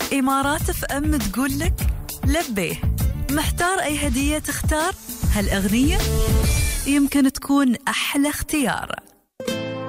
إمارات اف ام تقول لك لبيه. محتار أي هدية تختار؟ هالأغنية يمكن تكون أحلى اختيار.